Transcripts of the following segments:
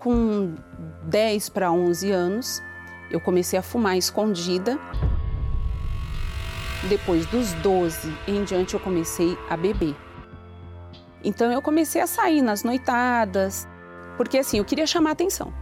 com 10 para 11 anos, eu comecei a fumar escondida. Depois dos 12 em diante, eu comecei a beber. Então, eu comecei a sair nas noitadas, porque assim, eu queria chamar a atenção.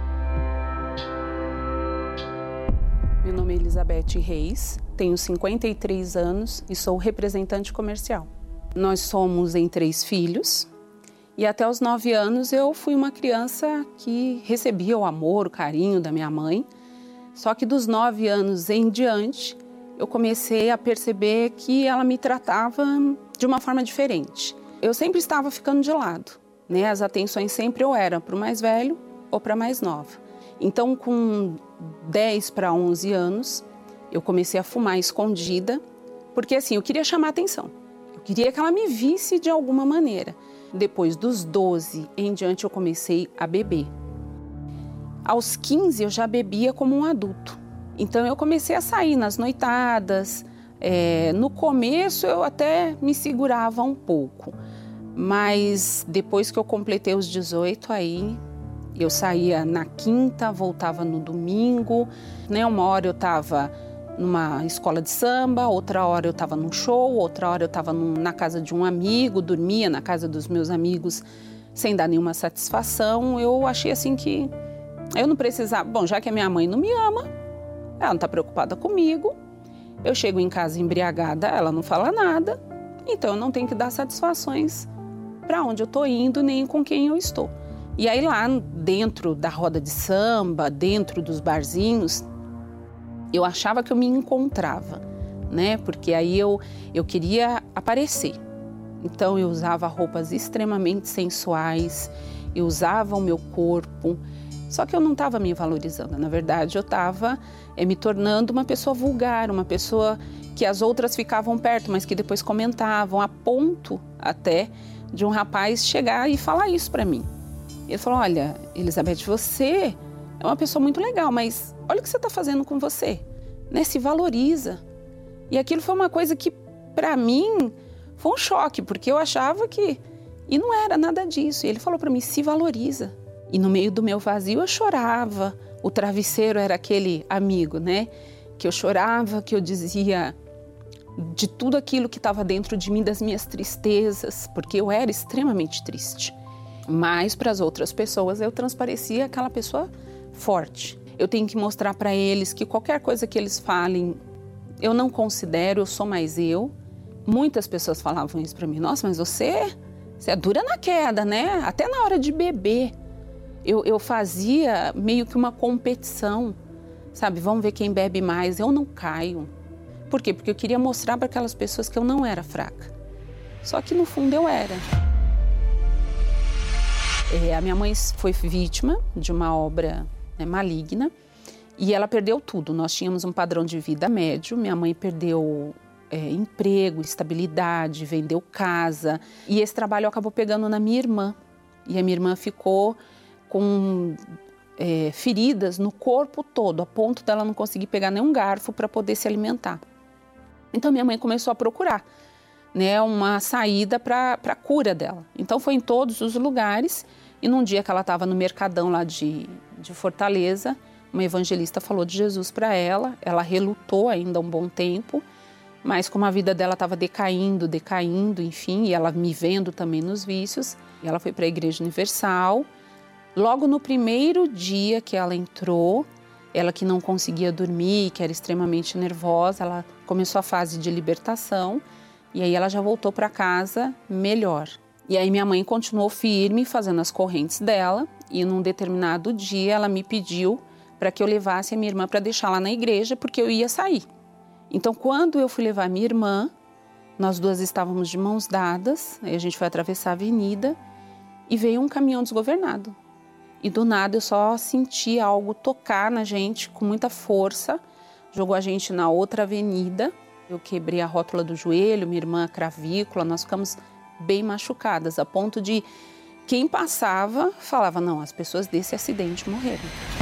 Meu nome é Elizabeth Reis, tenho 53 anos e sou representante comercial. Nós somos em 3 filhos e até os 9 anos eu fui uma criança que recebia o amor, o carinho da minha mãe. Só que dos 9 anos em diante, eu comecei a perceber que ela me tratava de uma forma diferente. Eu sempre estava ficando de lado, né? As atenções sempre ou eram para o mais velho ou para a mais nova. Então, com 10 para 11 anos, eu comecei a fumar escondida, porque assim, eu queria chamar a atenção. Eu queria que ela me visse de alguma maneira. Depois dos 12 em diante, eu comecei a beber. Aos 15, eu já bebia como um adulto. Então, eu comecei a sair nas noitadas. No começo, eu até me segurava um pouco. Mas depois que eu completei os 18, aí eu saía na quinta, voltava no domingo. Né? Uma hora eu estava numa escola de samba, outra hora eu estava num show, outra hora eu estava na casa de um amigo, dormia na casa dos meus amigos sem dar nenhuma satisfação. Eu achei assim que eu não precisava. Bom, já que a minha mãe não me ama, ela não está preocupada comigo, eu chego em casa embriagada, ela não fala nada, então eu não tenho que dar satisfações para onde eu estou indo, nem com quem eu estou. E aí lá dentro da roda de samba, dentro dos barzinhos, eu achava que eu me encontrava, né? Porque aí eu queria aparecer. Então eu usava roupas extremamente sensuais, eu usava o meu corpo, só que eu não estava me valorizando. Na verdade, eu estava me tornando uma pessoa vulgar, uma pessoa que as outras ficavam perto, mas que depois comentavam, a ponto até de um rapaz chegar e falar isso para mim. Ele falou: olha, Elizabeth, você é uma pessoa muito legal, mas olha o que você está fazendo com você, né? Se valoriza. E aquilo foi uma coisa que, para mim, foi um choque, porque eu achava que... E não era nada disso. E ele falou para mim: se valoriza. E no meio do meu vazio eu chorava. O travesseiro era aquele amigo, né? Que eu chorava, que eu dizia de tudo aquilo que estava dentro de mim, das minhas tristezas, porque eu era extremamente triste. Mas para as outras pessoas eu transparecia aquela pessoa forte. Eu tenho que mostrar para eles que qualquer coisa que eles falem, eu não considero, eu sou mais eu. Muitas pessoas falavam isso para mim: nossa, mas você é dura na queda, né? Até na hora de beber. Eu fazia meio que uma competição, sabe? Vamos ver quem bebe mais. Eu não caio. Por quê? Porque eu queria mostrar para aquelas pessoas que eu não era fraca. Só que no fundo eu era. A minha mãe foi vítima de uma obra, né, maligna, e ela perdeu tudo. Nós tínhamos um padrão de vida médio. Minha mãe perdeu emprego, estabilidade, vendeu casa. E esse trabalho acabou pegando na minha irmã. E a minha irmã ficou com feridas no corpo todo, a ponto dela não conseguir pegar nenhum garfo para poder se alimentar. Então minha mãe começou a procurar, né, uma saída para a cura dela. Então foi em todos os lugares, e num dia que ela estava no mercadão lá de Fortaleza, uma evangelista falou de Jesus para ela. Ela relutou ainda um bom tempo, mas como a vida dela estava decaindo, enfim, e ela me vendo também nos vícios, ela foi para a Igreja Universal. Logo no primeiro dia que ela entrou, ela que não conseguia dormir, que era extremamente nervosa, ela começou a fase de libertação, e aí ela já voltou para casa melhor. E aí minha mãe continuou firme, fazendo as correntes dela, e num determinado dia ela me pediu para que eu levasse a minha irmã para deixar lá na igreja, porque eu ia sair. Então, quando eu fui levar a minha irmã, nós duas estávamos de mãos dadas, aí a gente foi atravessar a avenida e veio um caminhão desgovernado. E do nada eu só senti algo tocar na gente com muita força, jogou a gente na outra avenida. Eu quebrei a rótula do joelho, minha irmã a cravícula, nós ficamos bem machucadas, a ponto de quem passava falava: não, as pessoas desse acidente morreram.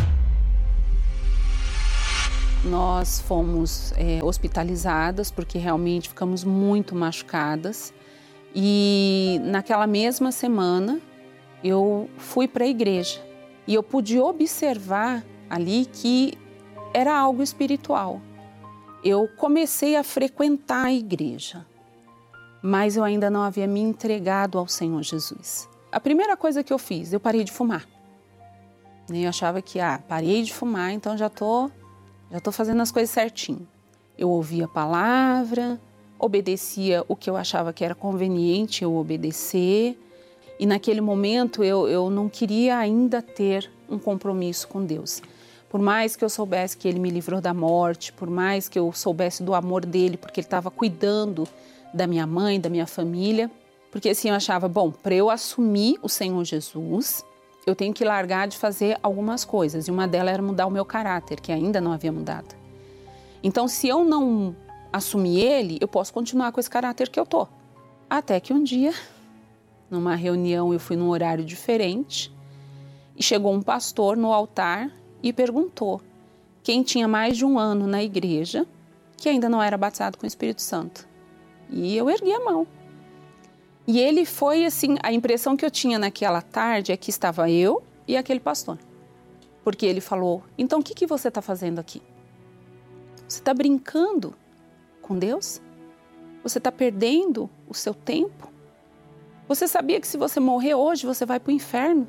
Nós fomos hospitalizadas porque realmente ficamos muito machucadas. E naquela mesma semana eu fui para a igreja. E eu pude observar ali que era algo espiritual. Eu comecei a frequentar a igreja, mas eu ainda não havia me entregado ao Senhor Jesus. A primeira coisa que eu fiz, eu parei de fumar. Eu achava que, parei de fumar, então já tô fazendo as coisas certinho. Eu ouvia a palavra, obedecia o que eu achava que era conveniente eu obedecer. E naquele momento eu não queria ainda ter um compromisso com Deus. Por mais que eu soubesse que Ele me livrou da morte, por mais que eu soubesse do amor dEle, porque Ele estava cuidando da minha mãe, da minha família. Porque assim eu achava, para eu assumir o Senhor Jesus, eu tenho que largar de fazer algumas coisas. E uma delas era mudar o meu caráter, que ainda não havia mudado. Então, se eu não assumir Ele, eu posso continuar com esse caráter que eu tô. Até que um dia, numa reunião, eu fui num horário diferente e chegou um pastor no altar e perguntou quem tinha mais de 1 ano na igreja que ainda não era batizado com o Espírito Santo. E eu ergui a mão. E ele foi assim, a impressão que eu tinha naquela tarde é que estava eu e aquele pastor. Porque ele falou, então o que você está fazendo aqui? Você está brincando com Deus? Você está perdendo o seu tempo? Você sabia que se você morrer hoje, você vai para o inferno?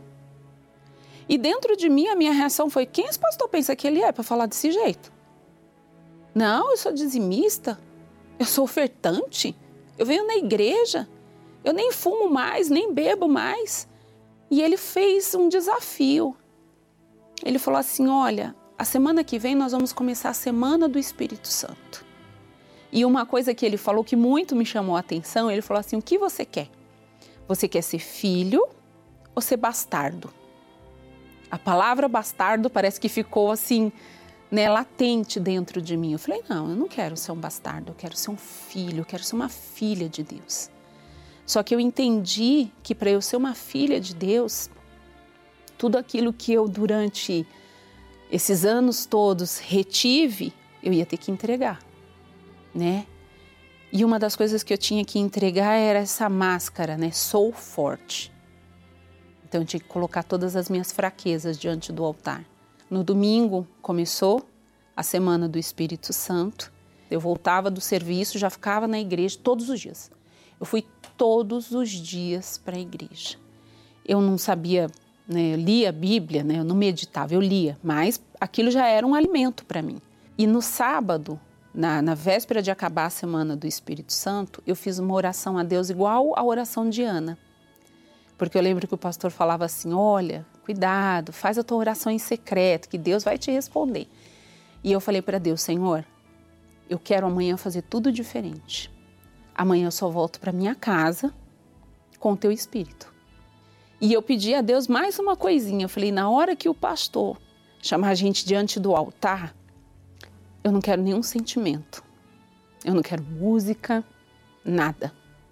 E dentro de mim, a minha reação foi, quem esse pastor pensa que ele é para falar desse jeito? Não, eu sou dizimista, eu sou ofertante, eu venho na igreja, eu nem fumo mais, nem bebo mais. E ele fez um desafio. Ele falou assim, olha, a semana que vem nós vamos começar a Semana do Espírito Santo. E uma coisa que ele falou que muito me chamou a atenção, ele falou assim, o que você quer? Você quer ser filho ou ser bastardo? A palavra bastardo parece que ficou assim, latente dentro de mim. Eu falei, não, eu não quero ser um bastardo, eu quero ser um filho, eu quero ser uma filha de Deus. Só que eu entendi que para eu ser uma filha de Deus, tudo aquilo que eu durante esses anos todos retive, eu ia ter que entregar, né? E uma das coisas que eu tinha que entregar era essa máscara, né? Sou forte. Então eu tinha que colocar todas as minhas fraquezas diante do altar. No domingo começou a Semana do Espírito Santo. Eu voltava do serviço, já ficava na igreja todos os dias. Eu fui todos os dias para a igreja. Eu não sabia, né, eu lia a Bíblia, né, eu não meditava, eu lia, mas aquilo já era um alimento para mim. E no sábado, na véspera de acabar a Semana do Espírito Santo, eu fiz uma oração a Deus igual a oração de Ana. Porque eu lembro que o pastor falava assim, olha, cuidado, faz a tua oração em secreto, que Deus vai te responder. E eu falei para Deus, Senhor, eu quero amanhã fazer tudo diferente. Amanhã eu só volto para minha casa com o teu Espírito. E eu pedi a Deus mais uma coisinha. Eu falei, na hora que o pastor chamar a gente diante do altar, eu não quero nenhum sentimento. Eu não quero música, nada.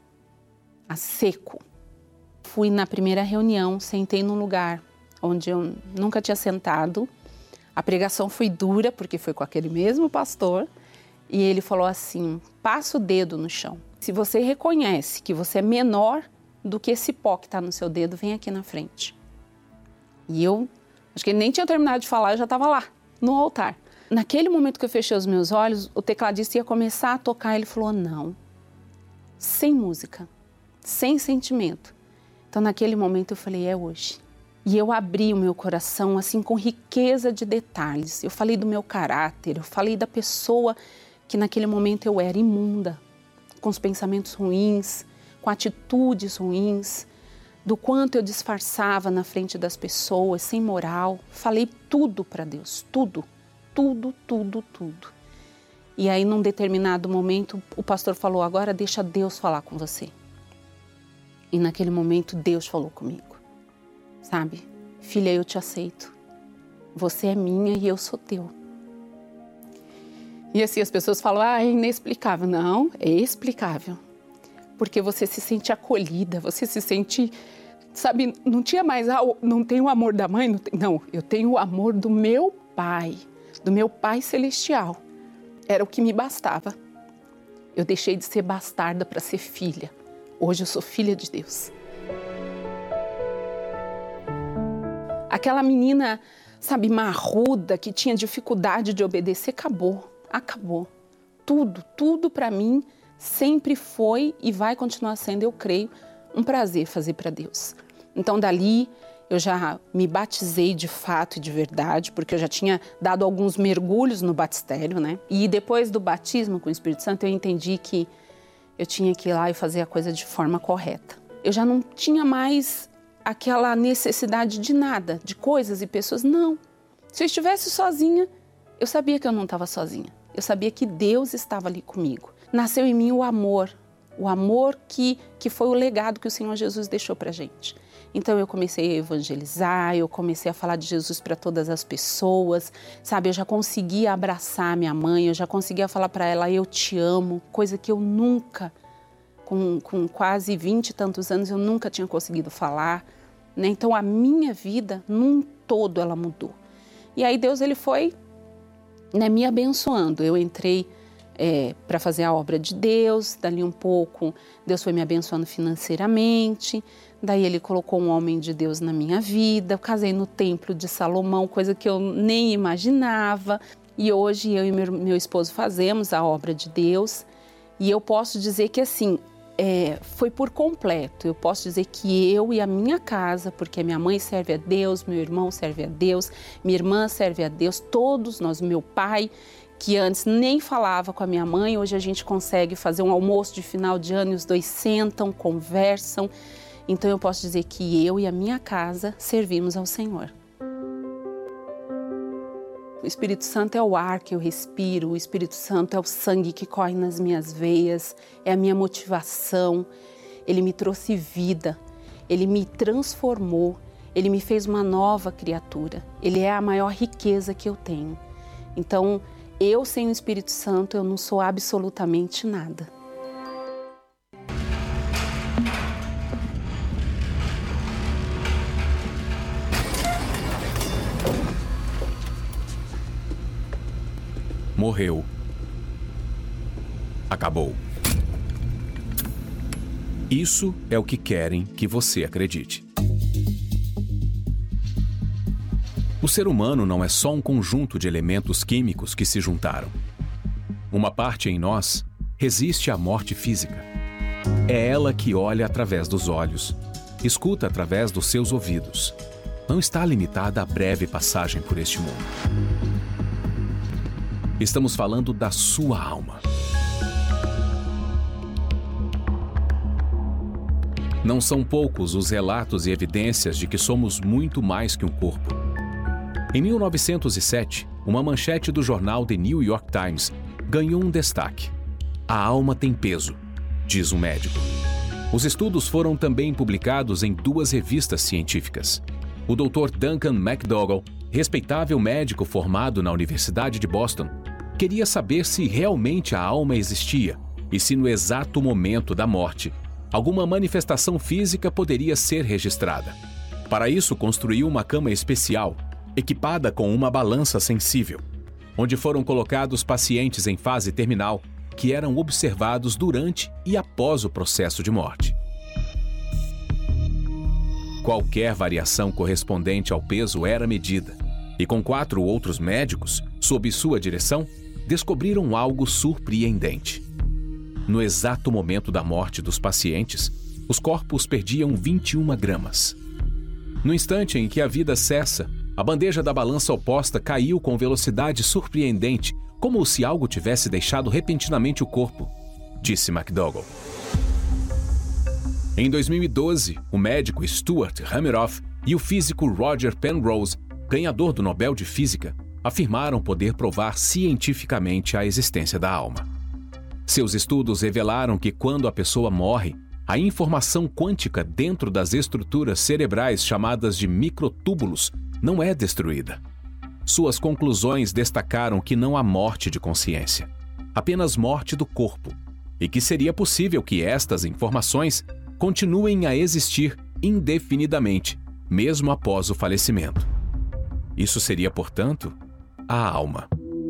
A seco. Fui na primeira reunião, sentei num lugar onde eu nunca tinha sentado. A pregação foi dura, porque foi com aquele mesmo pastor. E ele falou assim, passa o dedo no chão. Se você reconhece que você é menor do que esse pó que está no seu dedo, vem aqui na frente. E eu, acho que ele nem tinha terminado de falar, eu já estava lá, no altar. Naquele momento que eu fechei os meus olhos, o tecladista ia começar a tocar, ele falou, não, sem música, sem sentimento. Então naquele momento eu falei, é hoje. E eu abri o meu coração assim com riqueza de detalhes. Eu falei do meu caráter, eu falei da pessoa que naquele momento eu era imunda, com os pensamentos ruins, com atitudes ruins, do quanto eu disfarçava na frente das pessoas, sem moral. Falei tudo para Deus, tudo, tudo, tudo, tudo. E aí num determinado momento o pastor falou, agora deixa Deus falar com você. E naquele momento Deus falou comigo, sabe? Filha, eu te aceito. Você é minha e eu sou teu. E assim as pessoas falam, é inexplicável. Não, é explicável. Porque você se sente acolhida, você se sente, sabe, não tinha mais, não tem o amor da mãe, não, eu tenho o amor do meu Pai Celestial. Era o que me bastava. Eu deixei de ser bastarda para ser filha. Hoje eu sou filha de Deus. Aquela menina, sabe, marruda, que tinha dificuldade de obedecer, acabou. Tudo para mim sempre foi e vai continuar sendo, eu creio, um prazer fazer para Deus. Então, dali, eu já me batizei de fato e de verdade, porque eu já tinha dado alguns mergulhos no batistério, né? E depois do batismo com o Espírito Santo, eu entendi que eu tinha que ir lá e fazer a coisa de forma correta. Eu já não tinha mais aquela necessidade de nada, de coisas e pessoas, não. Se eu estivesse sozinha, eu sabia que eu não estava sozinha. Eu sabia que Deus estava ali comigo. Nasceu em mim o amor que foi o legado que o Senhor Jesus deixou para a gente. Então eu comecei a evangelizar, eu comecei a falar de Jesus para todas as pessoas, sabe? Eu já conseguia abraçar minha mãe, eu já conseguia falar para ela, eu te amo, coisa que eu nunca, com quase 20 e tantos anos, eu nunca tinha conseguido falar, né? Então a minha vida, num todo, ela mudou. E aí Deus, ele foi, né, me abençoando. Eu entrei para fazer a obra de Deus, dali um pouco Deus foi me abençoando financeiramente, daí Ele colocou um homem de Deus na minha vida, eu casei no Templo de Salomão, coisa que eu nem imaginava, e hoje eu e meu esposo fazemos a obra de Deus, e eu posso dizer que assim, foi por completo, eu posso dizer que eu e a minha casa, porque minha mãe serve a Deus, meu irmão serve a Deus, minha irmã serve a Deus, todos nós, meu pai, que antes nem falava com a minha mãe, hoje a gente consegue fazer um almoço de final de ano e os dois sentam, conversam. Então eu posso dizer que eu e a minha casa servimos ao Senhor. O Espírito Santo é o ar que eu respiro, o Espírito Santo é o sangue que corre nas minhas veias, é a minha motivação. Ele me trouxe vida, ele me transformou, ele me fez uma nova criatura. Ele é a maior riqueza que eu tenho. Então, eu, sem o Espírito Santo, eu não sou absolutamente nada. Morreu. Acabou. Isso é o que querem que você acredite. O ser humano não é só um conjunto de elementos químicos que se juntaram. Uma parte em nós resiste à morte física. É ela que olha através dos olhos, escuta através dos seus ouvidos. Não está limitada à breve passagem por este mundo. Estamos falando da sua alma. Não são poucos os relatos e evidências de que somos muito mais que um corpo. Em 1907, uma manchete do jornal The New York Times ganhou um destaque. A alma tem peso, diz um médico. Os estudos foram também publicados em 2 revistas científicas. O Dr. Duncan McDougall, respeitável médico formado na Universidade de Boston, queria saber se realmente a alma existia e se no exato momento da morte, alguma manifestação física poderia ser registrada. Para isso, construiu uma cama especial, equipada com uma balança sensível, onde foram colocados pacientes em fase terminal que eram observados durante e após o processo de morte. Qualquer variação correspondente ao peso era medida, e com 4 outros médicos, sob sua direção, descobriram algo surpreendente. No exato momento da morte dos pacientes, os corpos perdiam 21 gramas. No instante em que a vida cessa, a bandeja da balança oposta caiu com velocidade surpreendente, como se algo tivesse deixado repentinamente o corpo, disse McDougall. Em 2012, o médico Stuart Hameroff e o físico Roger Penrose, ganhador do Nobel de Física, afirmaram poder provar cientificamente a existência da alma. Seus estudos revelaram que quando a pessoa morre, a informação quântica dentro das estruturas cerebrais chamadas de microtúbulos não é destruída. Suas conclusões destacaram que não há morte de consciência, apenas morte do corpo, e que seria possível que estas informações continuem a existir indefinidamente, mesmo após o falecimento. Isso seria, portanto, a alma.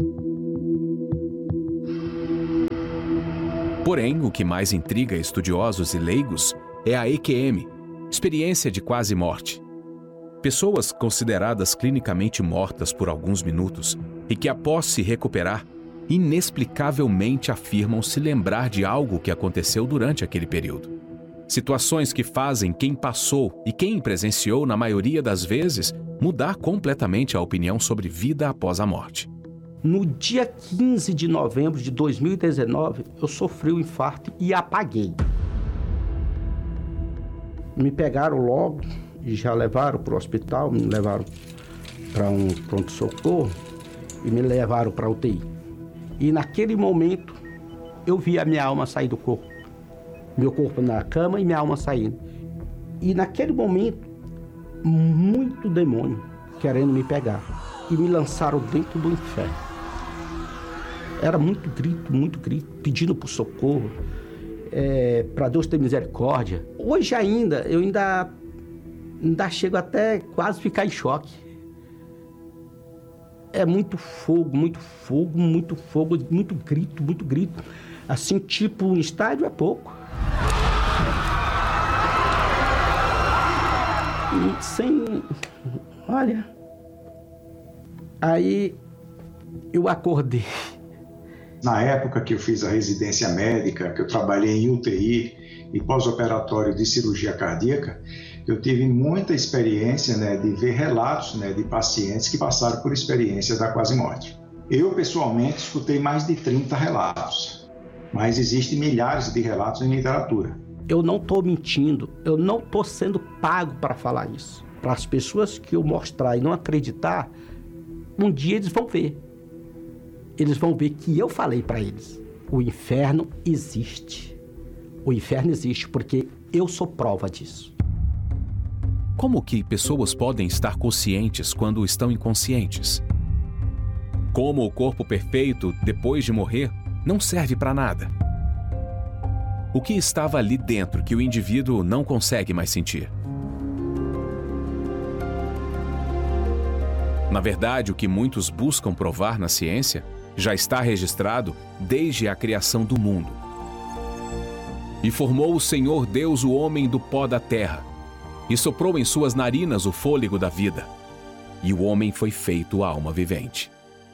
Porém, o que mais intriga estudiosos e leigos é a EQM, experiência de quase morte. Pessoas consideradas clinicamente mortas por alguns minutos e que, após se recuperar, inexplicavelmente afirmam se lembrar de algo que aconteceu durante aquele período. Situações que fazem quem passou e quem presenciou, na maioria das vezes, mudar completamente a opinião sobre vida após a morte. No dia 15 de novembro de 2019, eu sofri um infarto e apaguei. Me pegaram logo e já levaram para o hospital, me levaram para um pronto-socorro e me levaram para a UTI. E naquele momento, eu vi a minha alma sair do corpo. Meu corpo na cama e minha alma saindo. E naquele momento, muito demônio querendo me pegar. E me lançaram dentro do inferno. Era muito grito, pedindo por socorro, para Deus ter misericórdia. Hoje eu ainda chego até quase ficar em choque. É muito fogo, muito grito. Assim, tipo, um estádio é pouco. Olha, aí eu acordei. Na época que eu fiz a residência médica, que eu trabalhei em UTI e pós-operatório de cirurgia cardíaca, eu tive muita experiência, de ver relatos, de pacientes que passaram por experiência da quase-morte. Eu, pessoalmente, escutei mais de 30 relatos, mas existem milhares de relatos em literatura. Eu não estou mentindo, eu não estou sendo pago para falar isso. Para as pessoas que eu mostrar e não acreditar, um dia eles vão ver. Eles vão ver que eu falei para eles. O inferno existe. O inferno existe porque eu sou prova disso. Como que pessoas podem estar conscientes quando estão inconscientes? Como o corpo perfeito, depois de morrer, não serve para nada? O que estava ali dentro que o indivíduo não consegue mais sentir? Na verdade, o que muitos buscam provar na ciência já está registrado desde a criação do mundo. E formou o Senhor Deus o homem do pó da terra, e soprou em suas narinas o fôlego da vida, e o homem foi feito alma vivente.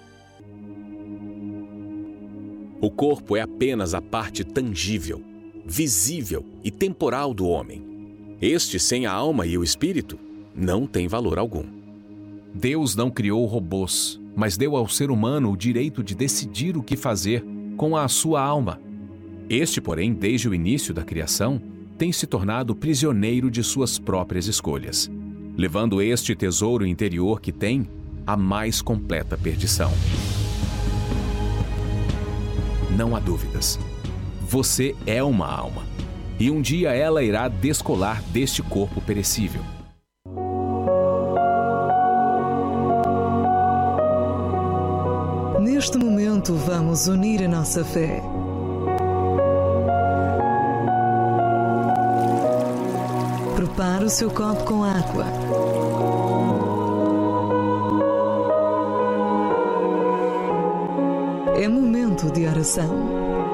O corpo é apenas a parte tangível, visível e temporal do homem. Este, sem a alma e o espírito, não tem valor algum. Deus não criou robôs, mas deu ao ser humano o direito de decidir o que fazer com a sua alma. Este, porém, desde o início da criação, tem se tornado prisioneiro de suas próprias escolhas, levando este tesouro interior que tem à mais completa perdição. Não há dúvidas. Você é uma alma, e um dia ela irá descolar deste corpo perecível. Neste momento, vamos unir a nossa fé. Prepare o seu copo com água. É momento de oração.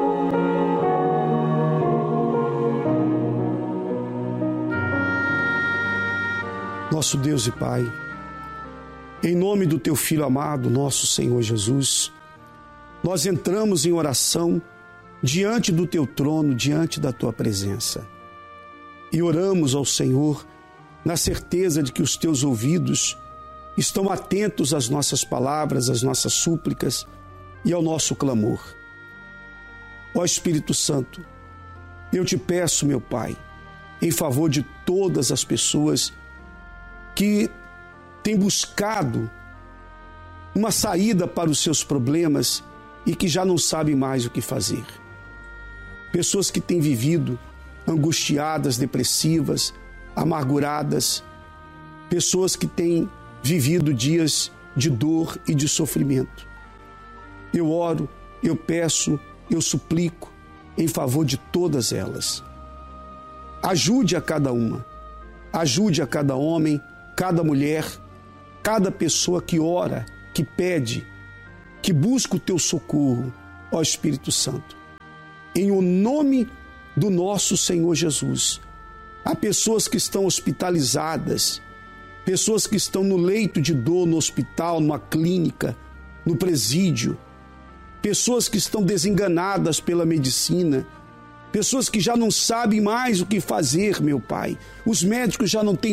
Nosso Deus e Pai, em nome do Teu Filho amado, nosso Senhor Jesus, nós entramos em oração diante do Teu trono, diante da Tua presença. E oramos ao Senhor na certeza de que os Teus ouvidos estão atentos às nossas palavras, às nossas súplicas e ao nosso clamor. Ó Espírito Santo, eu te peço, meu Pai, em favor de todas as pessoas que têm buscado uma saída para os seus problemas e que já não sabem mais o que fazer. Pessoas que têm vivido angustiadas, depressivas, amarguradas, pessoas que têm vivido dias de dor e de sofrimento. Eu oro, eu peço, eu suplico em favor de todas elas. Ajude a cada uma, ajude a cada homem, cada mulher, cada pessoa que ora, que pede, que busca o teu socorro, ó Espírito Santo. Em o nome do nosso Senhor Jesus, há pessoas que estão hospitalizadas, pessoas que estão no leito de dor, no hospital, numa clínica, no presídio, pessoas que estão desenganadas pela medicina, pessoas que já não sabem mais o que fazer, meu Pai. Os médicos já não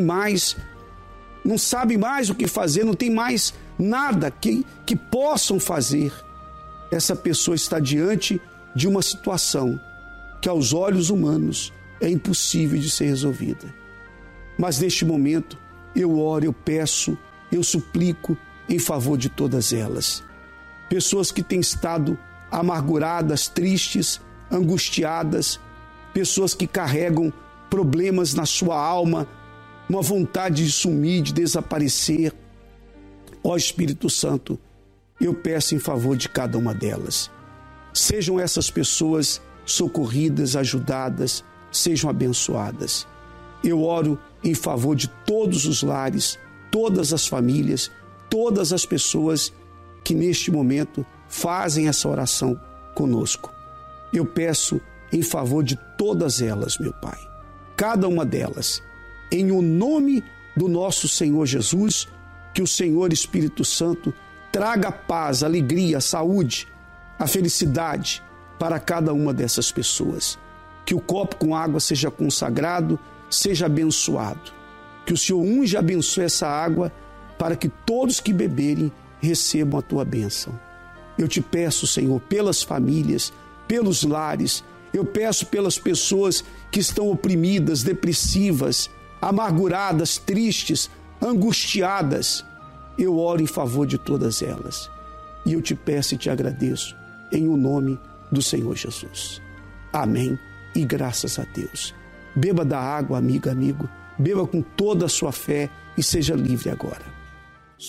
sabem mais o que fazer, não tem mais nada que possam fazer. Essa pessoa está diante de uma situação que aos olhos humanos é impossível de ser resolvida. Mas neste momento eu oro, eu peço, eu suplico em favor de todas elas. Pessoas que têm estado amarguradas, tristes, angustiadas, pessoas que carregam problemas na sua alma, uma vontade de sumir, de desaparecer. Ó Espírito Santo, eu peço em favor de cada uma delas. Sejam essas pessoas socorridas, ajudadas, sejam abençoadas. Eu oro em favor de todos os lares, todas as famílias, todas as pessoas que neste momento fazem essa oração conosco. Eu peço em favor de todas elas, meu Pai, cada uma delas, em o nome do nosso Senhor Jesus, que o Senhor Espírito Santo traga a paz, a alegria, a saúde, a felicidade para cada uma dessas pessoas. Que o copo com água seja consagrado, seja abençoado. Que o Senhor unja e abençoe essa água para que todos que beberem recebam a tua bênção. Eu te peço, Senhor, pelas famílias, pelos lares, eu peço pelas pessoas que estão oprimidas, depressivas, amarguradas, tristes, angustiadas. Eu oro em favor de todas elas. E eu te peço e te agradeço em o nome do Senhor Jesus. Amém e graças a Deus. Beba da água, amiga, amigo. Beba com toda a sua fé e seja livre agora.